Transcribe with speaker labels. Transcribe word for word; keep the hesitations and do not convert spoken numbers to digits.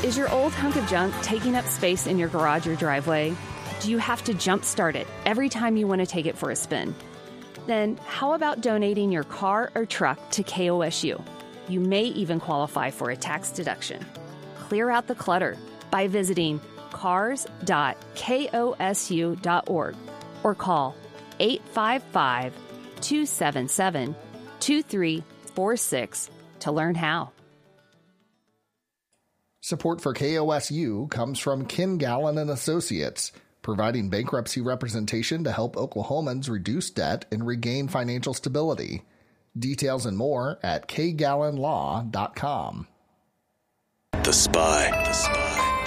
Speaker 1: Is your old hunk of junk taking up space in your garage or driveway? Do you have to jump start it every time you want to take it for a spin? Then how about donating your car or truck to K O S U? You may even qualify for a tax deduction. Clear out the clutter by visiting cars dot kosu dot org or call eight five five, two seven seven, two three four six to learn how.
Speaker 2: Support for K O S U comes from Ken Gallen and Associates, providing bankruptcy representation to help Oklahomans reduce debt and regain financial stability. Details and more at k gallen law dot com.
Speaker 3: The Spy. The Spy.